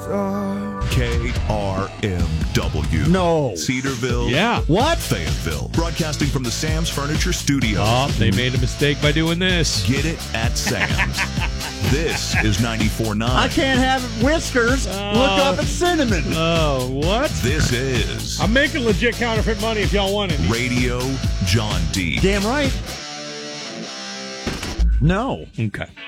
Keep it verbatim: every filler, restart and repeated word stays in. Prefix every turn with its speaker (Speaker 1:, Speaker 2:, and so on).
Speaker 1: K R M W.
Speaker 2: No.
Speaker 1: Cedarville.
Speaker 3: Yeah.
Speaker 2: What?
Speaker 1: Fayetteville. Broadcasting from the Sam's Furniture Studio.
Speaker 3: Oh, they made a mistake by doing this.
Speaker 1: Get it at Sam's. This is ninety-four point nine.
Speaker 2: I can't have whiskers.
Speaker 3: Oh.
Speaker 2: Look up at cinnamon.
Speaker 3: Oh, what?
Speaker 1: This is
Speaker 4: I'm making legit counterfeit money if y'all want it.
Speaker 1: Radio John D.
Speaker 2: Damn right. No.
Speaker 3: Okay.